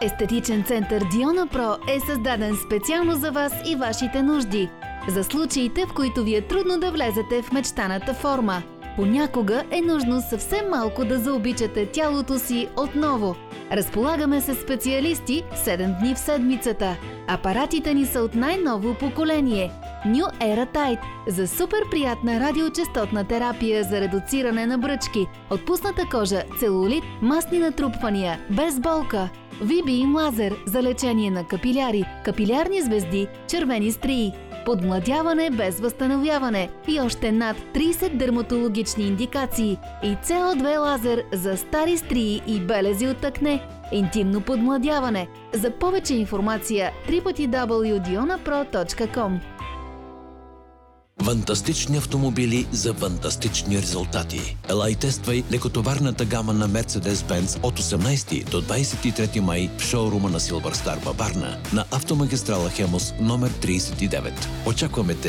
Естетичен център Диона Про е създаден специално за вас и вашите нужди. За случаите, в които ви е трудно да влезете в мечтаната форма. Понякога е нужно съвсем малко да заобичате тялото си отново. Разполагаме с специалисти 7 дни в седмицата. Апаратите ни са от най-ново поколение. New Era Tight за супер приятна радиочестотна терапия за редуциране на бръчки, отпусната кожа, целулит, масни натрупвания, без болка. VBeam лазер за лечение на капиляри, капилярни звезди, червени стрии, подмладяване без възстановяване и още над 30 дерматологични индикации и CO2 лазер за стари стрии и белези от акне, интимно подмладяване. За повече информация www.dionapro.com. Фантастични автомобили за фантастични резултати. Ела и тествай лекотоварната гама на Mercedes-Benz от 18 до 23 май в шоурума на Silver Star във Варна на автомагистрала Хемус номер 39. Очакваме те